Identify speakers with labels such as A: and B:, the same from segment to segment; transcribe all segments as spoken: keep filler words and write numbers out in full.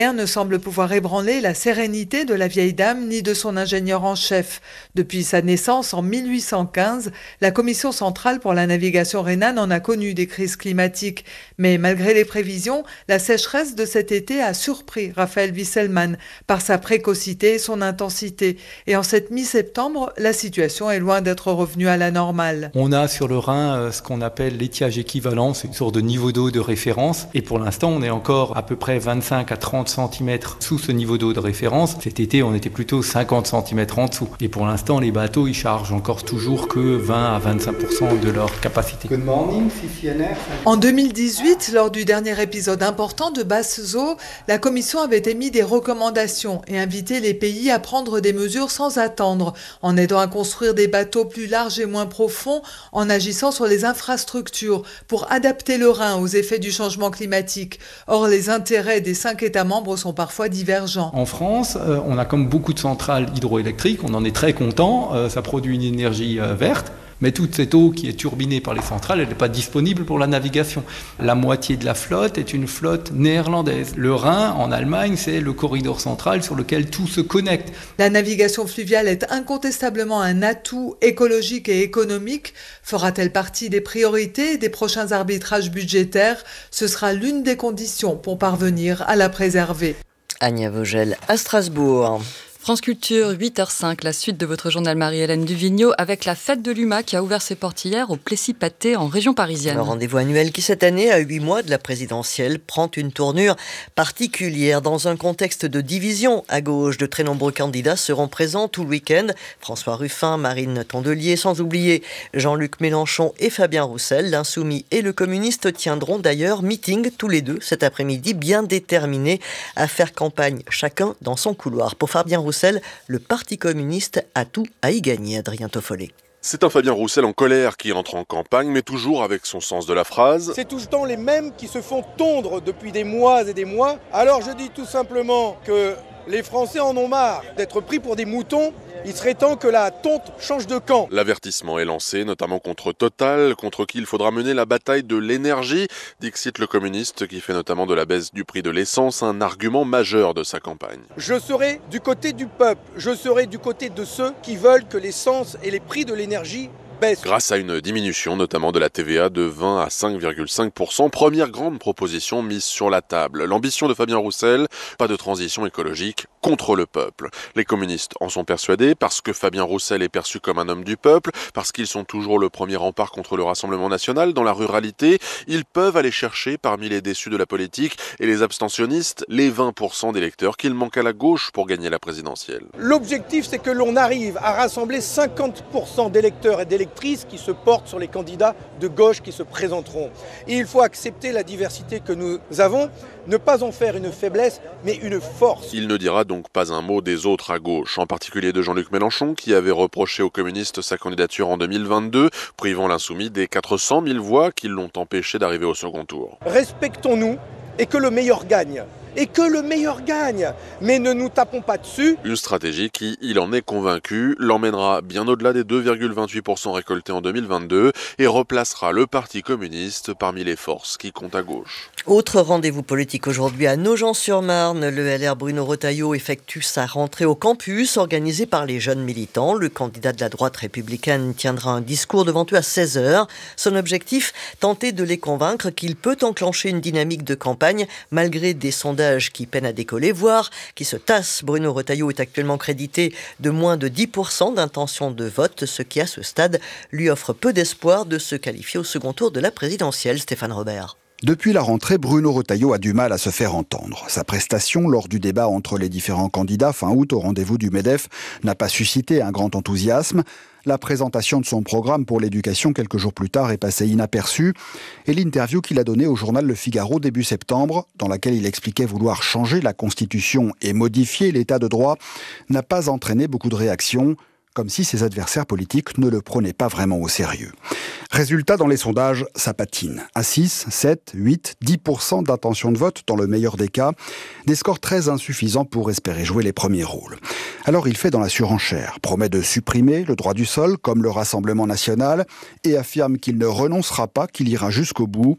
A: Rien ne semble pouvoir ébranler la sérénité de la vieille dame ni de son ingénieur en chef. Depuis sa naissance en mille huit cent quinze, la Commission centrale pour la navigation rhénane en a connu des crises climatiques. Mais malgré les prévisions, la sécheresse de cet été a surpris Raphaël Wisselmann par sa précocité et son intensité. Et en cette mi-septembre, la situation est loin d'être revenue à la normale.
B: On a sur le Rhin ce qu'on appelle l'étiage équivalent, c'est une sorte de niveau d'eau de référence. Et pour l'instant, on est encore à peu près vingt-cinq à trente centimètres sous ce niveau d'eau de référence. Cet été, on était plutôt cinquante centimètres en dessous. Et pour l'instant, les bateaux, ils chargent encore toujours que vingt à vingt-cinq pour cent de leur capacité.
C: Good morning, C C N R.
A: En deux mille dix-huit, lors du dernier épisode important de basses eaux, la Commission avait émis des recommandations et invité les pays à prendre des mesures sans attendre, en aidant à construire des bateaux plus larges et moins profonds, en agissant sur les infrastructures pour adapter le Rhin aux effets du changement climatique. Or, les intérêts des cinq États membres sont parfois divergents.
B: En France, euh, on a comme beaucoup de centrales hydroélectriques, on en est très content, euh, ça produit une énergie euh, verte, mais toute cette eau qui est turbinée par les centrales, elle n'est pas disponible pour la navigation. La moitié de la flotte est une flotte néerlandaise. Le Rhin, en Allemagne, c'est le corridor central sur lequel tout se connecte.
A: La navigation fluviale est incontestablement un atout écologique et économique. Fera-t-elle partie des priorités des prochains arbitrages budgétaires ? Ce sera l'une des conditions pour parvenir à la préserver.
D: Anya Vogel à Strasbourg.
E: France Culture, huit heures cinq, la suite de votre journal Marie-Hélène Duvigneau avec la fête de l'U M A qui a ouvert ses portes hier au Plessis-Pathé en région parisienne.
D: Un rendez-vous annuel qui cette année, à huit mois de la présidentielle, prend une tournure particulière dans un contexte de division. À gauche, de très nombreux candidats seront présents tout le week-end. François Ruffin, Marine Tondelier, sans oublier Jean-Luc Mélenchon et Fabien Roussel. L'Insoumis et le communiste tiendront d'ailleurs meeting tous les deux cet après-midi, bien déterminés à faire campagne chacun dans son couloir. Pour Fabien Roussel, le Parti communiste a tout à y gagner. Adrien Toffollet.
F: C'est un Fabien Roussel en colère qui entre en campagne, mais toujours avec son sens de la phrase.
G: C'est tout le temps les mêmes qui se font tondre depuis des mois et des mois. Alors je dis tout simplement que les Français en ont marre d'être pris pour des moutons. Il serait temps que la tonte change de camp.
F: L'avertissement est lancé, notamment contre Total, contre qui il faudra mener la bataille de l'énergie, dixit le communiste, qui fait notamment de la baisse du prix de l'essence un argument majeur de sa campagne.
G: Je serai du côté du peuple, je serai du côté de ceux qui veulent que l'essence et les prix de l'énergie baissent.
F: Grâce à une diminution notamment de la T V A de vingt à cinq virgule cinq pour cent, première grande proposition mise sur la table. L'ambition de Fabien Roussel, pas de transition écologique contre le peuple. Les communistes en sont persuadés parce que Fabien Roussel est perçu comme un homme du peuple, parce qu'ils sont toujours le premier rempart contre le Rassemblement national dans la ruralité. Ils peuvent aller chercher parmi les déçus de la politique et les abstentionnistes les vingt pour cent d'électeurs qu'il manque à la gauche pour gagner la présidentielle.
G: L'objectif, c'est que l'on arrive à rassembler cinquante pour cent d'électeurs et d'électrices qui se portent sur les candidats de gauche qui se présenteront. Et il faut accepter la diversité que nous avons, ne pas en faire une faiblesse, mais une force.
F: Il ne dira donc pas un mot des autres à gauche, en particulier de Jean-Luc Mélenchon, qui avait reproché aux communistes sa candidature en deux mille vingt-deux, privant l'Insoumis des quatre cent mille voix qui l'ont empêché d'arriver au second tour.
G: Respectons-nous et que le meilleur gagne. Et que le meilleur gagne, mais ne nous tapons pas dessus.
F: Une stratégie qui, il en est convaincu, l'emmènera bien au-delà des deux virgule vingt-huit pour cent récoltés en deux mille vingt-deux et replacera le Parti communiste parmi les forces qui comptent à gauche.
D: Autre rendez-vous politique aujourd'hui à Nogent-sur-Marne. Le L R Bruno Retailleau effectue sa rentrée au campus organisé par les jeunes militants. Le candidat de la droite républicaine tiendra un discours devant eux à seize heures. Son objectif, tenter de les convaincre qu'il peut enclencher une dynamique de campagne malgré des sondages qui peine à décoller, voire qui se tasse. Bruno Retailleau est actuellement crédité de moins de dix pour cent d'intention de vote, ce qui à ce stade lui offre peu d'espoir de se qualifier au second tour de la présidentielle. Stéphane Robert.
H: Depuis la rentrée, Bruno Retailleau a du mal à se faire entendre. Sa prestation lors du débat entre les différents candidats fin août au rendez-vous du MEDEF n'a pas suscité un grand enthousiasme. La présentation de son programme pour l'éducation quelques jours plus tard est passée inaperçue. Et l'interview qu'il a donnée au journal Le Figaro début septembre, dans laquelle il expliquait vouloir changer la Constitution et modifier l'état de droit, n'a pas entraîné beaucoup de réactions, comme si ses adversaires politiques ne le prenaient pas vraiment au sérieux. Résultat, dans les sondages, ça patine. À six, sept, huit, dix pour cent d'intention de vote dans le meilleur des cas. Des scores très insuffisants pour espérer jouer les premiers rôles. Alors il fait dans la surenchère, promet de supprimer le droit du sol comme le Rassemblement national et affirme qu'il ne renoncera pas, qu'il ira jusqu'au bout.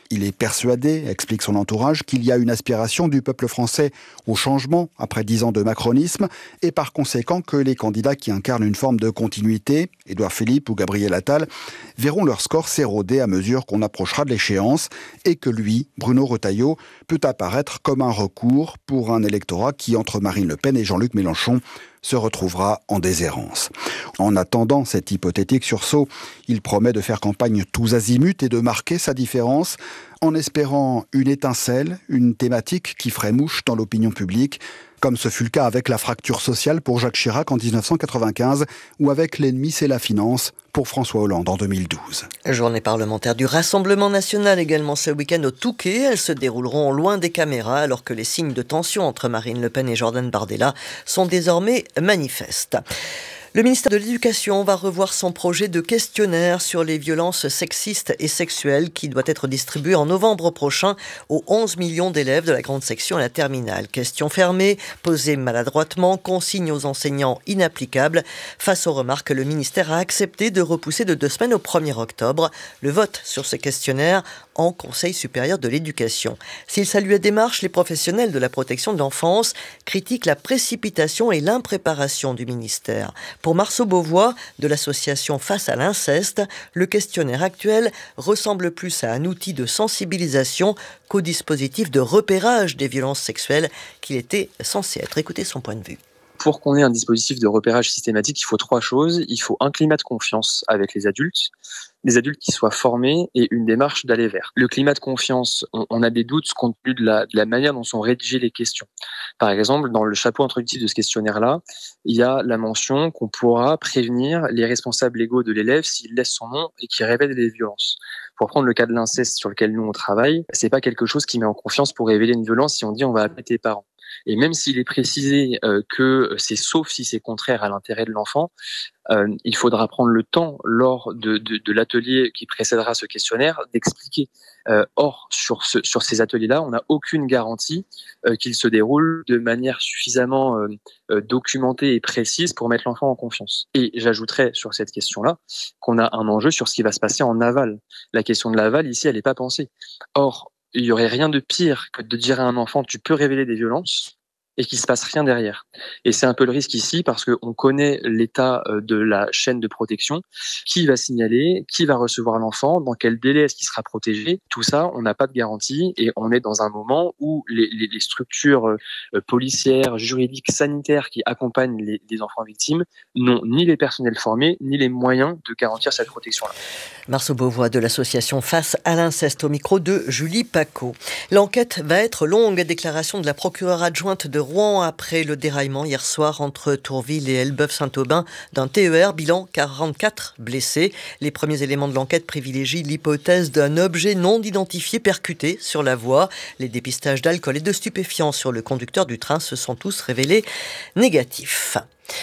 H: Il est persuadé, explique son entourage, qu'il y a une aspiration du peuple français au changement après dix ans de macronisme et par conséquent que les candidats qui incarnent une forme de continuité, Édouard Philippe ou Gabriel Attal, verront leur score s'éroder à mesure qu'on approchera de l'échéance et que lui, Bruno Retailleau, peut apparaître comme un recours pour un électorat qui, entre Marine Le Pen et Jean-Luc Mélenchon, se retrouvera en déshérence. En attendant cet hypothétique sursaut, il promet de faire campagne tous azimuts et de marquer sa différence en espérant une étincelle, une thématique qui ferait mouche dans l'opinion publique, comme ce fut le cas avec la fracture sociale pour Jacques Chirac en dix-neuf cent quatre-vingt-quinze ou avec l'ennemi c'est la finance pour François Hollande en deux mille douze.
D: Journée parlementaire du Rassemblement national également ce week-end au Touquet. Elles se dérouleront loin des caméras alors que les signes de tension entre Marine Le Pen et Jordan Bardella sont désormais manifestes. Le ministère de l'Éducation va revoir son projet de questionnaire sur les violences sexistes et sexuelles qui doit être distribué en novembre prochain aux onze millions d'élèves de la grande section à la terminale. Question fermée, posée maladroitement, consigne aux enseignants inapplicables. Face aux remarques, le ministère a accepté de repousser de deux semaines au premier octobre le vote sur ce questionnaire en Conseil supérieur de l'éducation. S'il salue la démarche, les professionnels de la protection de l'enfance critiquent la précipitation et l'impréparation du ministère. Pour Marceau Beauvois, de l'association Face à l'inceste, le questionnaire actuel ressemble plus à un outil de sensibilisation qu'au dispositif de repérage des violences sexuelles qu'il était censé être. Écoutez son point de vue.
C: Pour qu'on ait un dispositif de repérage systématique, il faut trois choses. Il faut un climat de confiance avec les adultes, des adultes qui soient formés et une démarche d'aller vers. Le climat de confiance, on, on a des doutes compte tenu de la, de la manière dont sont rédigées les questions. Par exemple, dans le chapeau introductif de ce questionnaire-là, il y a la mention qu'on pourra prévenir les responsables légaux de l'élève s'il laisse son nom et qu'il révèle des violences. Pour prendre le cas de l'inceste sur lequel nous on travaille, c'est pas quelque chose qui met en confiance pour révéler une violence si on dit on va appeler tes parents. Et même s'il est précisé euh, que c'est sauf si c'est contraire à l'intérêt de l'enfant, euh, il faudra prendre le temps lors de, de, de l'atelier qui précédera ce questionnaire d'expliquer. Euh, or, sur, ce, sur ces ateliers-là, on n'a aucune garantie euh, qu'ils se déroulent de manière suffisamment euh, euh, documentée et précise pour mettre l'enfant en confiance. Et j'ajouterais sur cette question-là qu'on a un enjeu sur ce qui va se passer en aval. La question de l'aval, ici, elle n'est pas pensée. Or, il n'y aurait rien de pire que de dire à un enfant « tu peux révéler des violences » et qu'il ne se passe rien derrière. Et c'est un peu le risque ici parce qu'on connaît l'état de la chaîne de protection. Qui va signaler, qui va recevoir l'enfant, dans quel délai est-ce qu'il sera protégé. Tout ça, on n'a pas de garantie et on est dans un moment où les, les, les structures policières, juridiques, sanitaires qui accompagnent les, les enfants victimes n'ont ni les personnels formés, ni les moyens de garantir cette protection-là.
D: Marceau Beauvois de l'association Face à l'inceste au micro de Julie Paco. L'enquête va être longue. Déclaration de la procureure adjointe de Rouen après le déraillement hier soir entre Tourville et Elbeuf-Saint-Aubin d'un T E R, bilan quarante-quatre blessés. Les premiers éléments de l'enquête privilégient l'hypothèse d'un objet non identifié percuté sur la voie. Les dépistages d'alcool et de stupéfiants sur le conducteur du train se sont tous révélés négatifs.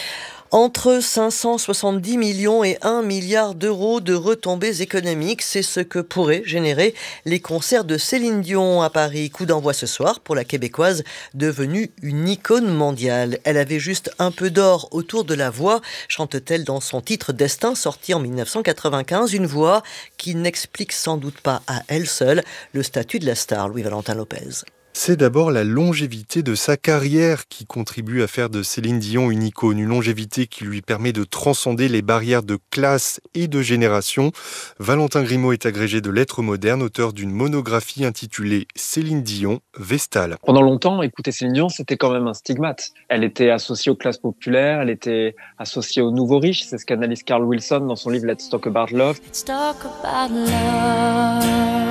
D: Entre cinq cent soixante-dix millions et un milliard d'euros de retombées économiques, c'est ce que pourraient générer les concerts de Céline Dion à Paris. Coup d'envoi ce soir pour la Québécoise, devenue une icône mondiale. Elle avait juste un peu d'or autour de la voix, chante-t-elle dans son titre Destin, sorti en dix-neuf cent quatre-vingt-quinze, une voix qui n'explique sans doute pas à elle seule le statut de la star, Louis-Valentin Lopez.
I: C'est d'abord la longévité de sa carrière qui contribue à faire de Céline Dion une icône, une longévité qui lui permet de transcender les barrières de classe et de génération. Valentin Grimaud est agrégé de lettres modernes, auteur d'une monographie intitulée Céline Dion, Vestale.
J: Pendant longtemps, écouter Céline Dion, c'était quand même un stigmate. Elle était associée aux classes populaires, elle était associée aux nouveaux riches, c'est ce qu'analyse Carl Wilson dans son livre Let's Talk About Love. Let's talk about love.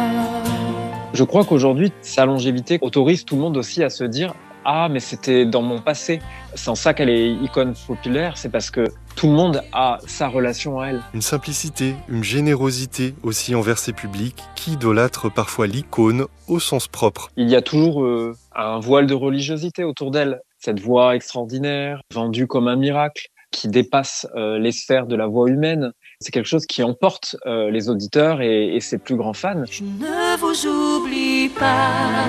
J: Je crois qu'aujourd'hui, sa longévité autorise tout le monde aussi à se dire « Ah, mais c'était dans mon passé ». C'est en ça qu'elle est icône populaire, c'est parce que tout le monde a sa relation à elle.
I: Une simplicité, une générosité aussi envers ses publics qui idolâtrent parfois l'icône au sens propre.
J: Il y a toujours euh, un voile de religiosité autour d'elle. Cette voix extraordinaire, vendue comme un miracle, qui dépasse euh, les sphères de la voix humaine. C'est quelque chose qui emporte euh, les auditeurs et, et ses plus grands fans.
K: Je ne vous oublie pas,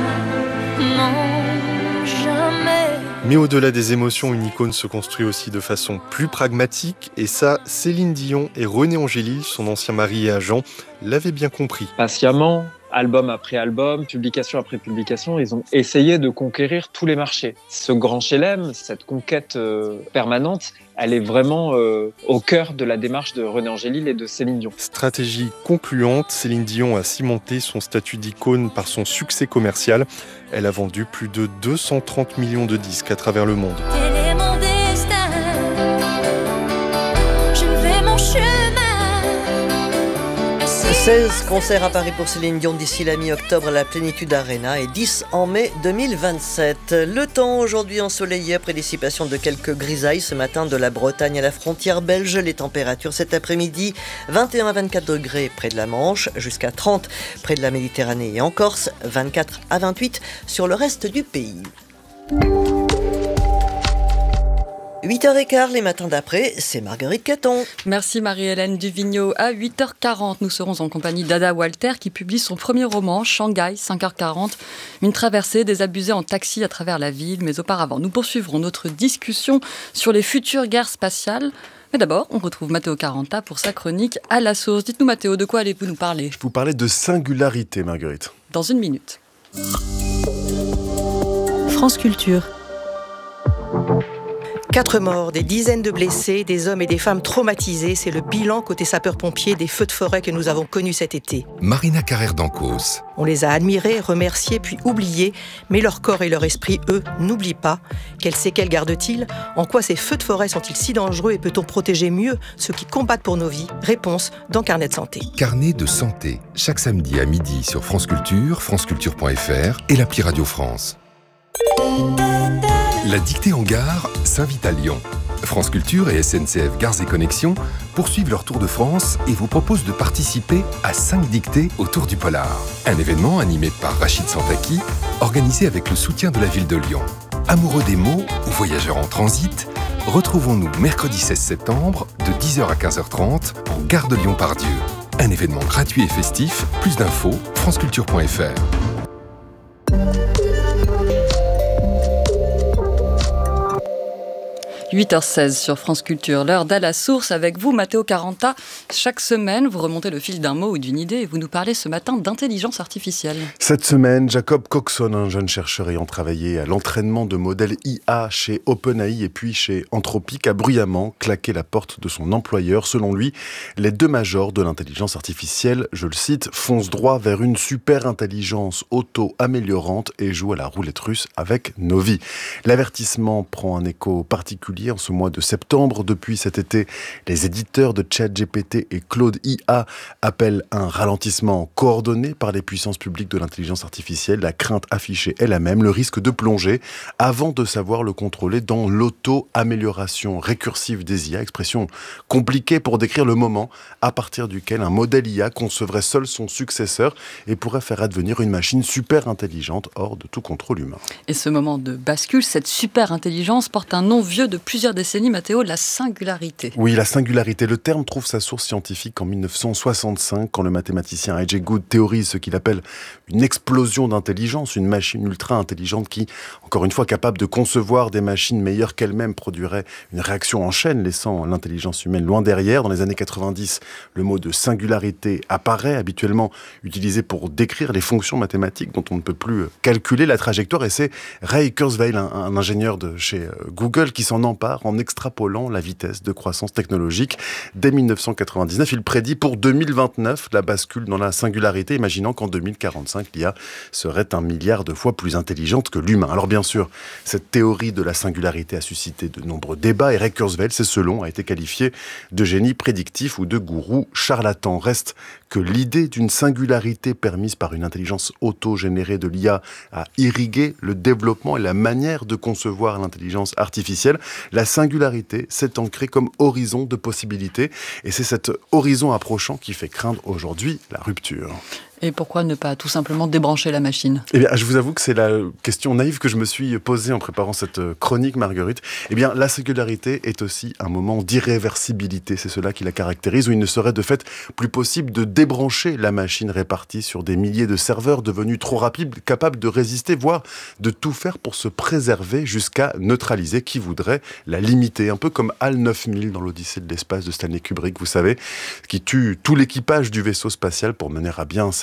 K: non, jamais.
I: Mais au-delà des émotions, une icône se construit aussi de façon plus pragmatique. Et ça, Céline Dion et René Angélil, son ancien mari et agent, l'avaient bien compris.
J: Patiemment, album après album, publication après publication, ils ont essayé de conquérir tous les marchés. Ce grand chelem, cette conquête euh, permanente, elle est vraiment euh, au cœur de la démarche de René Angélil et de Céline Dion.
I: Stratégie concluante, Céline Dion a cimenté son statut d'icône par son succès commercial. Elle a vendu plus de deux cent trente millions de disques à travers le monde.
D: seize concerts à Paris pour Céline Dion d'ici la mi-octobre à la Plénitude Arena et dix en mai deux mille vingt-sept. Le temps aujourd'hui ensoleillé après dissipation de quelques grisailles ce matin de la Bretagne à la frontière belge. Les températures cet après-midi, vingt et un à vingt-quatre degrés près de la Manche, jusqu'à trente près de la Méditerranée et en Corse, vingt-quatre à vingt-huit sur le reste du pays. huit heures quinze, les matins d'après, c'est Marguerite Caton.
E: Merci Marie-Hélène Duvigneau. À huit heures quarante, nous serons en compagnie d'Ada Walter qui publie son premier roman, Shanghai, cinq heures quarante. Une traversée des abusés en taxi à travers la ville. Mais auparavant, nous poursuivrons notre discussion sur les futures guerres spatiales. Mais d'abord, on retrouve Matteo Caranta pour sa chronique À la source. Dites-nous Matteo, de quoi allez-vous nous parler ?
L: Je vous parlais de singularité, Marguerite.
E: Dans une minute.
M: France Culture.
N: Quatre morts, des dizaines de blessés, des hommes et des femmes traumatisés. C'est le bilan côté sapeurs-pompiers des feux de forêt que nous avons connus cet été.
O: Marina Carrère d'Ancos.
N: On les a admirés, remerciés, puis oubliés. Mais leur corps et leur esprit, eux, n'oublient pas. Quelles séquelles gardent-ils ? En quoi ces feux de forêt sont-ils si dangereux et peut-on protéger mieux ceux qui combattent pour nos vies ? Réponse dans Carnet de santé.
O: Carnet de santé, chaque samedi à midi sur France Culture, franceculture point f r et l'appli Radio France. La dictée en gare s'invite à Lyon. France Culture et S N C F Gares et Connexions poursuivent leur tour de France et vous proposent de participer à cinq dictées autour du polar. Un événement animé par Rachid Santaki, organisé avec le soutien de la ville de Lyon. Amoureux des mots ou voyageurs en transit, retrouvons-nous mercredi seize septembre de dix heures à quinze heures trente en gare de Lyon-Pardieu. Un événement gratuit et festif. Plus d'infos, franceculture point f r.
E: huit heures seize sur France Culture, l'heure d'À la source avec vous, Matteo Caranta. Chaque semaine, vous remontez le fil d'un mot ou d'une idée et vous nous parlez ce matin d'intelligence artificielle.
L: Cette semaine, Jacob Coxon, un jeune chercheur ayant travaillé à l'entraînement de modèles I A chez OpenAI et puis chez Anthropic, a bruyamment claqué la porte de son employeur. Selon lui, les deux majors de l'intelligence artificielle, je le cite, foncent droit vers une super intelligence auto-améliorante et jouent à la roulette russe avec nos vies. L'avertissement prend un écho particulier en ce mois de septembre. Depuis cet été, les éditeurs de ChatGPT et Claude I A appellent un ralentissement coordonné par les puissances publiques de l'intelligence artificielle. La crainte affichée est la même, le risque de plonger avant de savoir le contrôler dans l'auto-amélioration récursive des I A, expression compliquée pour décrire le moment à partir duquel un modèle I A concevrait seul son successeur et pourrait faire advenir une machine super intelligente hors de tout contrôle humain.
E: Et ce moment de bascule, cette super intelligence porte un nom vieux de plusieurs décennies, Mathéo, la singularité.
L: Oui, la singularité. Le terme trouve sa source scientifique en mille neuf cent soixante-cinq, quand le mathématicien A J Good théorise ce qu'il appelle une explosion d'intelligence, une machine ultra intelligente qui, encore une fois, capable de concevoir des machines meilleures qu'elle-même, produirait une réaction en chaîne, laissant l'intelligence humaine loin derrière. Dans les années quatre-vingt-dix, le mot de singularité apparaît, habituellement utilisé pour décrire les fonctions mathématiques dont on ne peut plus calculer la trajectoire. Et c'est Ray Kurzweil, un, un ingénieur de chez Google, qui s'en empare en extrapolant la vitesse de croissance technologique. Dès mille neuf cent quatre-vingt-dix-neuf, il prédit pour deux mille vingt-neuf la bascule dans la singularité, imaginant qu'en deux mille quarante-cinq, l'I A serait un milliard de fois plus intelligente que l'humain. Alors bien sûr, cette théorie de la singularité a suscité de nombreux débats et Ray Kurzweil, c'est selon, a été qualifié de génie prédictif ou de gourou charlatan. Reste que l'idée d'une singularité permise par une intelligence auto-générée de l'I A a irrigué le développement et la manière de concevoir l'intelligence artificielle. La singularité s'est ancrée comme horizon de possibilités et c'est cet horizon approchant qui fait craindre aujourd'hui la rupture.
E: Et pourquoi ne pas tout simplement débrancher la machine ?
L: Eh bien, je vous avoue que c'est la question naïve que je me suis posée en préparant cette chronique, Marguerite. Eh bien, la singularité est aussi un moment d'irréversibilité. C'est cela qui la caractérise, où il ne serait de fait plus possible de débrancher la machine répartie sur des milliers de serveurs devenus trop rapides, capables de résister, voire de tout faire pour se préserver jusqu'à neutraliser qui voudrait la limiter. Un peu comme HAL neuf mille dans l'Odyssée de l'espace de Stanley Kubrick, vous savez, qui tue tout l'équipage du vaisseau spatial pour mener à bien sa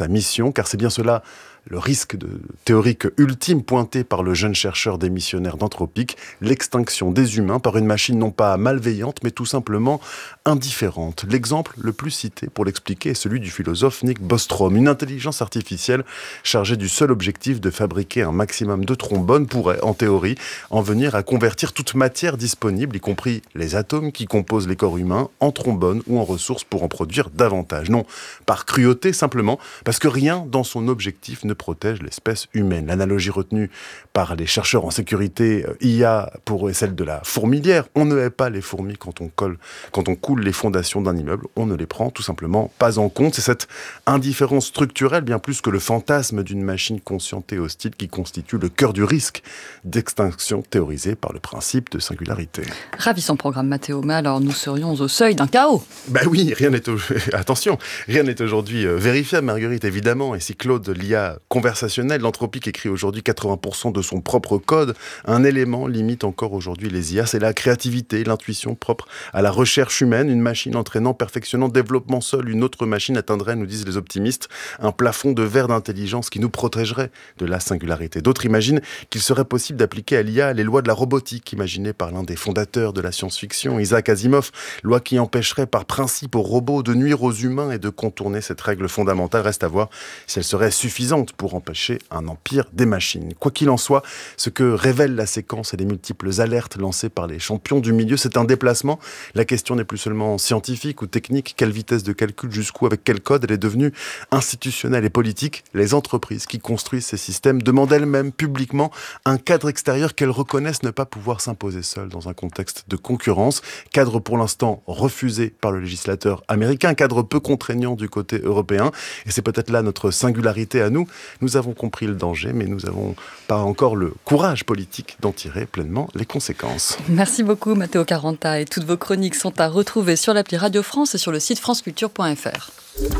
L: sa mission, car c'est bien cela le risque de, théorique ultime pointé par le jeune chercheur démissionnaire d'Anthropic, l'extinction des humains par une machine non pas malveillante, mais tout simplement indifférente. L'exemple le plus cité pour l'expliquer est celui du philosophe Nick Bostrom. Une intelligence artificielle chargée du seul objectif de fabriquer un maximum de trombones pourrait, en théorie, en venir à convertir toute matière disponible, y compris les atomes qui composent les corps humains, en trombones ou en ressources pour en produire davantage. Non, par cruauté simplement, parce que rien dans son objectif ne protège l'espèce humaine. L'analogie retenue par les chercheurs en sécurité I A pour eux est celle de la fourmilière. On ne hait pas les fourmis quand on colle, quand on coule les fondations d'un immeuble. On ne les prend tout simplement pas en compte. C'est cette indifférence structurelle, bien plus que le fantasme d'une machine consciente et hostile, qui constitue le cœur du risque d'extinction théorisé par le principe de singularité.
E: Ravissant programme, Mathéo, mais alors nous serions au seuil d'un chaos.
L: Ben oui, rien n'est au... attention, rien n'est aujourd'hui vérifiable, Marguerite, évidemment. Et si Claude, l'I A conversationnel, l'Anthropic écrit aujourd'hui quatre-vingts pour cent de son propre code, un élément limite encore aujourd'hui les I A, c'est la créativité, l'intuition propre à la recherche humaine. Une machine entraînant, perfectionnant, développement seul, une autre machine atteindrait, nous disent les optimistes, un plafond de verre d'intelligence qui nous protégerait de la singularité. D'autres imaginent qu'il serait possible d'appliquer à l'I A les lois de la robotique, imaginées par l'un des fondateurs de la science-fiction, Isaac Asimov, loi qui empêcherait par principe aux robots de nuire aux humains et de contourner cette règle fondamentale. Reste à voir si elle serait suffisante pour empêcher un empire des machines. Quoi qu'il en soit, ce que révèle la séquence et les multiples alertes lancées par les champions du milieu, c'est un déplacement. La question n'est plus seulement scientifique ou technique, quelle vitesse de calcul, jusqu'où, avec quel code, elle est devenue institutionnelle et politique. Les entreprises qui construisent ces systèmes demandent elles-mêmes publiquement un cadre extérieur qu'elles reconnaissent ne pas pouvoir s'imposer seules dans un contexte de concurrence. Cadre pour l'instant refusé par le législateur américain, cadre peu contraignant du côté européen. Et c'est peut-être là notre singularité à nous. Nous avons compris le danger, mais nous n'avons pas encore le courage politique d'en tirer pleinement les conséquences.
E: Merci beaucoup Mathéo Caranta, et toutes vos chroniques sont à retrouver sur l'appli Radio France et sur le site franceculture point f r.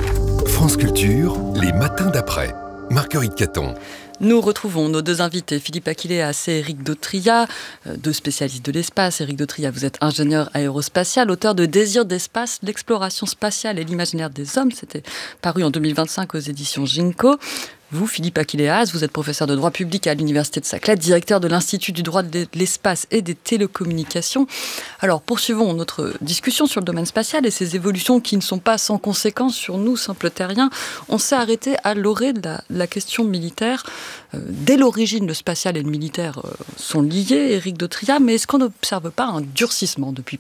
O: France Culture, les matins d'après. Marguerite Caton.
E: Nous retrouvons nos deux invités, Philippe Aquiléas et Éric Dautria, deux spécialistes de l'espace. Éric Dautria, vous êtes ingénieur aérospatial, auteur de Désir d'espace, l'exploration spatiale et l'imaginaire des hommes. C'était paru en deux mille vingt-cinq aux éditions Ginko. Vous, Philippe Aquiléas, vous êtes professeur de droit public à l'Université de Saclay, directeur de l'Institut du droit de l'espace et des télécommunications. Alors, poursuivons notre discussion sur le domaine spatial et ses évolutions qui ne sont pas sans conséquences sur nous, simples terriens. On s'est arrêté à l'orée de la, la question militaire. Euh, dès l'origine, le spatial et le militaire euh, sont liés, Éric Dautria, mais est-ce qu'on n'observe pas un durcissement depuis peu ?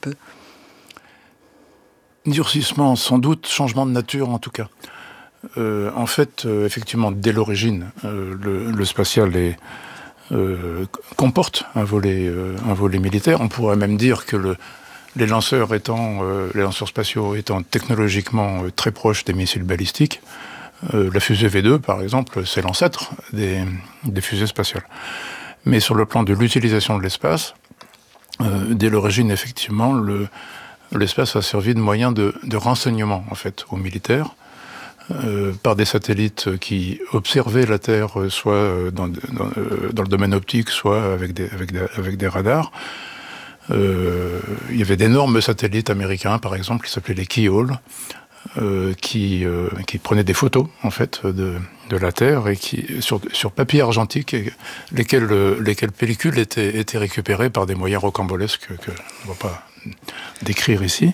M: Durcissement, sans doute, changement de nature en tout cas. Euh, en fait, euh, effectivement, dès l'origine, euh, le, le spatial est, euh, comporte un volet, euh, un volet militaire. On pourrait même dire que le, les lanceurs étant, euh, les lanceurs spatiaux étant technologiquement euh, très proches des missiles balistiques, euh, la fusée V deux, par exemple, c'est l'ancêtre des, des fusées spatiales. Mais sur le plan de l'utilisation de l'espace, euh, dès l'origine, effectivement, le, l'espace a servi de moyen de, de renseignement, en fait, aux militaires. Euh, par des satellites qui observaient la Terre, euh, soit euh, dans, dans, euh, dans le domaine optique, soit avec des, avec des, avec des radars. Euh, il y avait d'énormes satellites américains, par exemple, qui s'appelaient les Keyhole, euh, qui, euh, qui prenaient des photos, en fait, de, de la Terre, et qui, sur, sur papier argentique, et lesquelles, euh, lesquelles pellicules étaient, étaient récupérées par des moyens rocambolesques que je ne vais pas décrire ici.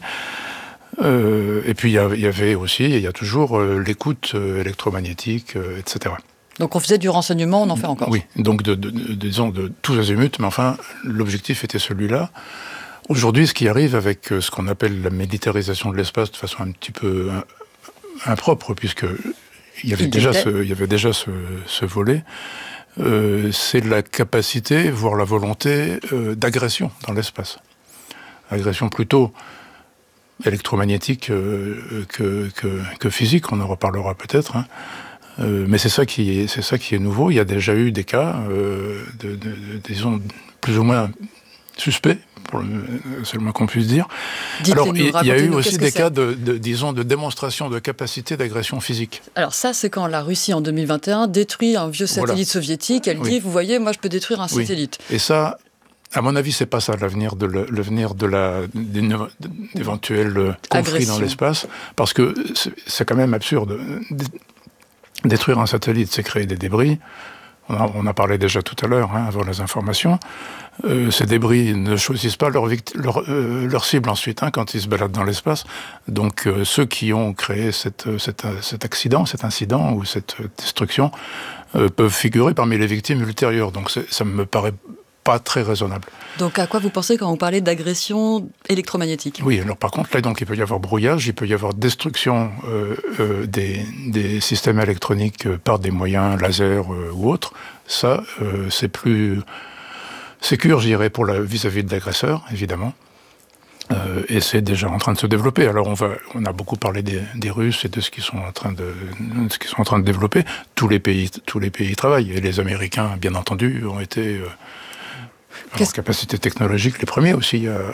M: Euh, et puis il y, y avait aussi, et il y a toujours euh, l'écoute euh, électromagnétique, euh, et cetera.
E: Donc on faisait du renseignement, on en fait encore.
M: Oui, donc de, de, de, disons de tous azimuts, mais enfin l'objectif était celui-là. Aujourd'hui, ce qui arrive avec ce qu'on appelle la militarisation de l'espace de façon un petit peu impropre, puisque il y avait il déjà ce, il y avait déjà ce, ce volet, euh, c'est la capacité, voire la volonté euh, d'agression dans l'espace. Agression plutôt électromagnétique euh, que, que, que physique, on en reparlera peut-être. Hein. Euh, mais c'est ça qui est, c'est ça qui est nouveau. Il y a déjà eu des cas, euh, de, de, de, disons, plus ou moins suspects, pour le, c'est le moins qu'on puisse dire. Alors, il y a eu aussi des cas de, de, disons, de démonstration de capacité d'agression physique.
E: Alors ça, c'est quand la Russie, en deux mille vingt et un, détruit un vieux satellite voilà. soviétique. Elle oui. dit, vous voyez, moi, je peux détruire un oui. satellite.
M: Et ça... À mon avis, c'est pas ça l'avenir de le, l'avenir de la d'éventuels conflits dans l'espace, parce que c'est, c'est quand même absurde. Détruire un satellite, c'est créer des débris. On a, on a parlé déjà tout à l'heure, hein, avant les informations. Euh, ces débris ne choisissent pas leur, victi- leur, euh, leur cible ensuite, hein, quand ils se baladent dans l'espace. Donc euh, ceux qui ont créé cette, cette, cet accident, cet incident ou cette destruction euh, peuvent figurer parmi les victimes ultérieures. Donc ça me paraît pas très raisonnable.
E: Donc à quoi vous pensez quand vous parlez d'agression électromagnétique ?
M: Oui, alors par contre, là, donc, il peut y avoir brouillage, il peut y avoir destruction euh, euh, des, des systèmes électroniques par des moyens laser euh, ou autres. Ça, euh, c'est plus sécure, je dirais, pour la, vis-à-vis de l'agresseur, évidemment. Euh, et c'est déjà en train de se développer. Alors on va, on a beaucoup parlé des, des Russes et de ce qu'ils sont en train de, de ce qu'ils sont en train de développer. Tous les pays, tous les pays y travaillent. Et les Américains, bien entendu, ont été euh, en capacité technologique les premiers aussi à,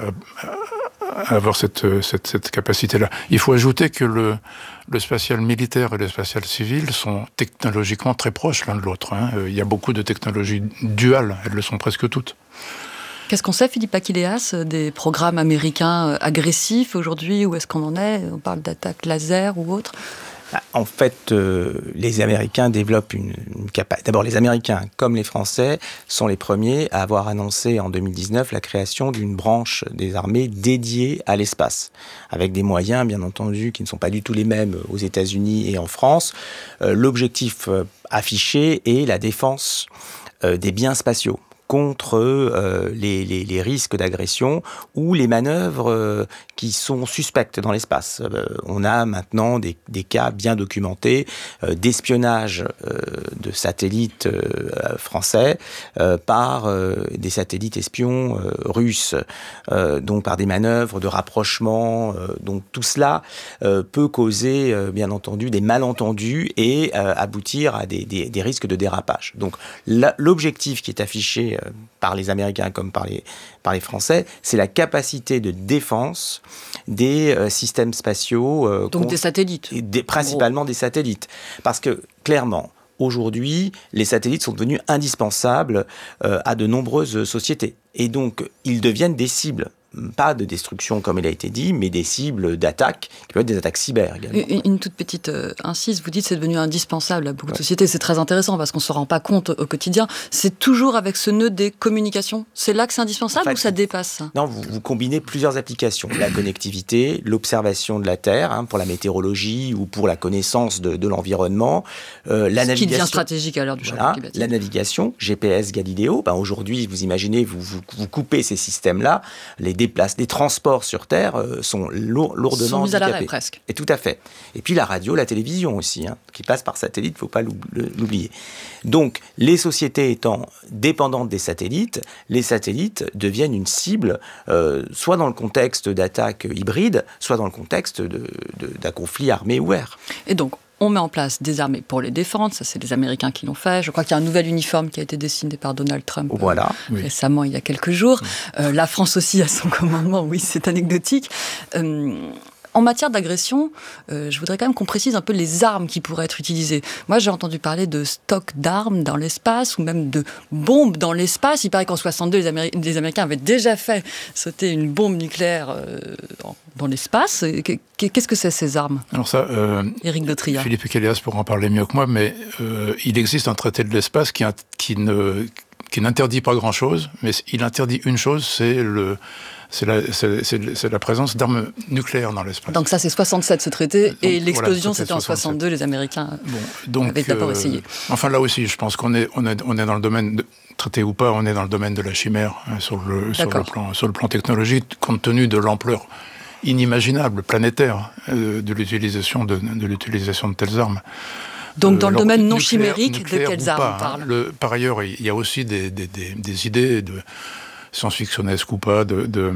M: à, à avoir cette, cette, cette capacité-là. Il faut ajouter que le, le spatial militaire et le spatial civil sont technologiquement très proches l'un de l'autre. Hein. Il y a beaucoup de technologies duales. Elles le sont presque toutes.
E: Qu'est-ce qu'on sait, Philippe Aquileas, des programmes américains agressifs aujourd'hui ? Où est-ce qu'on en est ? On parle d'attaques laser ou autres ?
P: En fait, euh, les Américains développent une, une capacité. D'abord, les Américains, comme les Français, sont les premiers à avoir annoncé en deux mille dix-neuf la création d'une branche des armées dédiée à l'espace, avec des moyens, bien entendu, qui ne sont pas du tout les mêmes aux États-Unis et en France. Euh, l'objectif euh, affiché est la défense euh, des biens spatiaux contre euh, les, les, les risques d'agression ou les manœuvres euh, qui sont suspectes dans l'espace. Euh, on a maintenant des, des cas bien documentés euh, d'espionnage euh, de satellites euh, français euh, par euh, des satellites espions euh, russes, euh, donc par des manœuvres de rapprochement. Euh, donc tout cela euh, peut causer, euh, bien entendu, des malentendus et euh, aboutir à des, des, des risques de dérapage. Donc la, l'objectif qui est affiché par les Américains comme par les, par les Français, c'est la capacité de défense des euh, systèmes spatiaux. Euh,
E: Donc des satellites.
P: Des, principalement des satellites. Parce que, clairement, aujourd'hui, les satellites sont devenus indispensables euh, à de nombreuses sociétés. Et donc, ils deviennent des cibles. Pas de destruction, comme il a été dit, mais des cibles d'attaque, qui peuvent être des attaques cyber également.
E: Une, une toute petite euh, incise, vous dites que c'est devenu indispensable à beaucoup ouais. de sociétés. C'est très intéressant parce qu'on ne se rend pas compte au quotidien. C'est toujours avec ce nœud des communications. C'est là que c'est indispensable en fait, ou ça dépasse ça ?
P: Non, vous, vous combinez plusieurs applications. La connectivité, l'observation de la Terre, hein, pour la météorologie ou pour la connaissance de, de l'environnement. Euh, la
E: ce
P: navigation,
E: qui devient stratégique à l'heure du changement
P: voilà,
E: climatique.
P: La navigation, G P S, Galileo. Ben, aujourd'hui, vous imaginez, vous, vous, vous coupez ces systèmes-là, les déplace, les transports sur Terre euh, sont lourd, lourdement
E: sont mis
P: handicapés.
E: à l'arrêt presque.
P: Et tout à fait. Et puis la radio, la télévision aussi, hein, qui passe par satellite, il ne faut pas l'oublier. Donc, les sociétés étant dépendantes des satellites, les satellites deviennent une cible, euh, soit dans le contexte d'attaques hybrides, soit dans le contexte de, de, d'un conflit armé ouvert.
E: Et donc, on met en place des armées pour les défendre, ça c'est les Américains qui l'ont fait. Je crois qu'il y a un nouvel uniforme qui a été dessiné par Donald Trump
P: voilà.
E: euh, oui. récemment, il y a quelques jours. Euh, la France aussi a son commandement, oui, c'est anecdotique. Euh, En matière d'agression, euh, je voudrais quand même qu'on précise un peu les armes qui pourraient être utilisées. Moi, j'ai entendu parler de stocks d'armes dans l'espace ou même de bombes dans l'espace. Il paraît qu'en soixante-deux, les, Améri- les Américains avaient déjà fait sauter une bombe nucléaire euh, dans l'espace. Qu'est-ce que c'est, ces armes ?
M: Alors ça, euh,
E: Éric Dautriat.
M: Philippe Aquileas pourra en parler mieux que moi, mais euh, il existe un traité de l'espace qui, qui, ne, qui n'interdit pas grand-chose, mais il interdit une chose, c'est le... C'est la, c'est, c'est, c'est la présence d'armes nucléaires dans l'espace.
E: Donc ça, c'est soixante-sept, ce traité, donc, et l'explosion,
M: voilà,
E: c'était en soixante-deux, les Américains bon,
M: donc,
E: avaient d'abord
M: euh,
E: essayé.
M: Enfin, là aussi, je pense qu'on est, on est, on est dans le domaine, de, traité ou pas, on est dans le domaine de la chimère, hein, sur, le, sur, le plan, sur le plan technologique, compte tenu de l'ampleur inimaginable, planétaire, euh, de, l'utilisation de, de l'utilisation de telles armes.
E: Donc, euh, dans le domaine non
M: nucléaire,
E: chimérique,
M: nucléaire
E: de quelles armes
M: pas,
E: on parle
M: hein, le, Par ailleurs, il y a aussi des, des, des, des idées de science-fictionnesques ou pas, de... de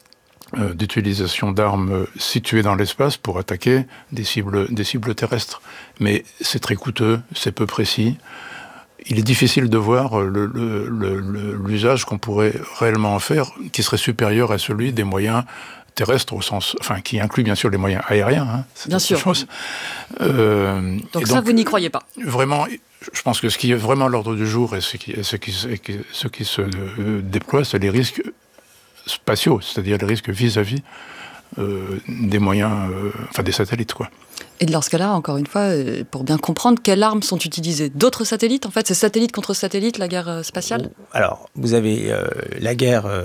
M: Euh, d'utilisation d'armes situées dans l'espace pour attaquer des cibles, des cibles terrestres. Mais c'est très coûteux, c'est peu précis. Il est difficile de voir le, le, le, le, l'usage qu'on pourrait réellement en faire, qui serait supérieur à celui des moyens terrestres, au sens, enfin, qui inclut bien sûr les moyens aériens. Hein, c'est
E: bien sûr.
M: Chose. Euh,
E: donc ça, donc, vous n'y croyez pas ?
M: Vraiment, je pense que ce qui est vraiment à l'ordre du jour et ce qui, ce qui, ce qui se euh, déploie, c'est les risques spatiaux, c'est-à-dire les risques vis-à-vis euh, des moyens, euh, enfin des satellites, quoi.
E: Et dans ce cas-là, encore une fois, pour bien comprendre, quelles armes sont utilisées? D'autres satellites, en fait? C'est satellite contre satellite, la guerre spatiale?
P: Alors, vous avez euh, la guerre euh,